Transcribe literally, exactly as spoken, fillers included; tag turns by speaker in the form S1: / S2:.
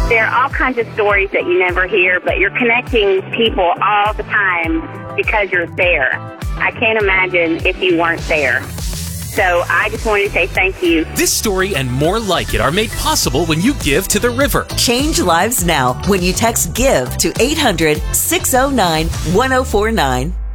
S1: There are all kinds of stories that you never hear, but you're connecting people all the time because you're there. I can't imagine if you weren't there. So I just wanted to say thank you.
S2: This story and more like it are made possible when you give to the river.
S3: Change lives now when you text GIVE to eight hundred, six oh nine, one oh four nine.